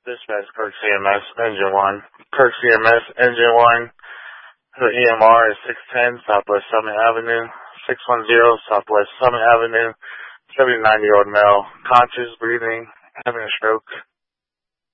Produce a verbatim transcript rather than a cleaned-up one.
Dispatch, Kirk C M S, Engine one. Kirk C M S, Engine one. Her E M R is six ten Southwest Summit Avenue, six one zero Southwest Summit Avenue, seventy-nine-year-old male, conscious, breathing, having a stroke.